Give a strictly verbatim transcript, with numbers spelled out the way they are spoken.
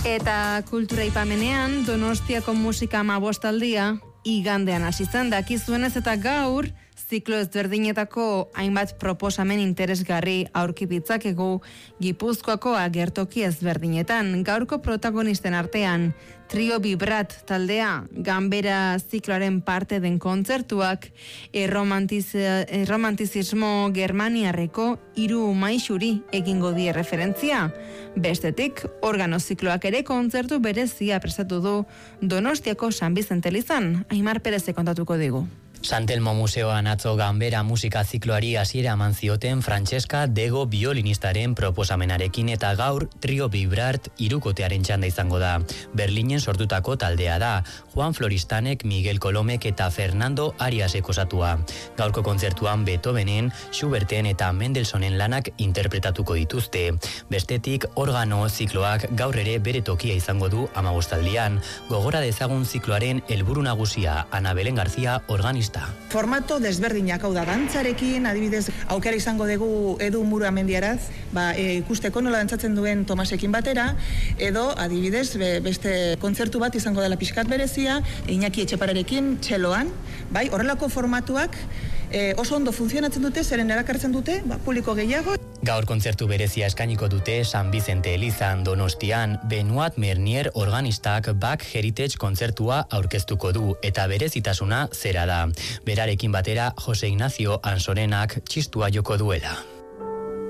Eta kultura ipamenean, Donostiako musika hamabostaldia igandean hasi zen, dakizuenez eta gaur ziklo ezberdinetako hainbat proposamen interesgarri aurki ditzakegu Gipuzkoako agertoki ezberdinetan. Gaurko protagonisten artean, Trio Vibrat taldea, ganbera zikloaren parte den kontzertuak, erromantiz, erromantizismo germaniarreko hiru maixuri egingo die referentzia. Bestetik, organo zikloak ere kontzertu berezia prestatu du Donostiako San Bizente elizan. Aimar Perez kontatuko digu. Santelmo Museoan atzo ganbera musika zikloari hasiera eman zioten Francesca Dego biolinistaren proposamenarekin eta gaur Trio Vibrat hirukotearen txanda izango da. Berlinen sortutako taldea da, Juan Floristanek, Miguel Colomek eta Fernando Ariasek osatua. Gaurko kontzertuan Beethovenen, Schuberten eta Mendelsonen lanak interpretatuko dituzte. Bestetik, organo zikloak gaur ere bere tokia izango du hamabostaldian. Gogora dezagun zikloaren helburu nagusia, Ana Belen García organista. Formato desberdinak, hau da, dantzarekin, adibidez, aukera izango dugu Edu Muru Amendiaraz, ba, e, ikusteko nola dantzatzen duen Tomasekin batera, edo, adibidez, be, beste kontzertu bat izango dela pixkat berezia, Iñaki Etxepararekin, txeloan, bai, horrelako formatuak e, oso ondo funtzionatzen dute, zeren erakartzen dute, ba, publiko gehiago. Gaur kontzertu berezia eskainiko dute San Bizente elizan Donostian, Benoit Mernier organistak Bach Heritage kontzertua aurkeztuko du eta berezitasuna zera da. Berarekin batera Jose Ignacio Ansorenak txistua joko duela.